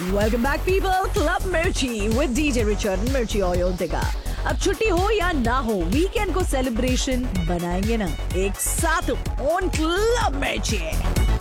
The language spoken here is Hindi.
वेलकम बैक पीपल, क्लब मिर्ची विद डीजे रिचर्ड मिर्ची ओयोंतेगा। अब छुट्टी हो या ना हो, वीकेंड को सेलिब्रेशन बनाएंगे ना एक साथ ऑन क्लब मिर्ची।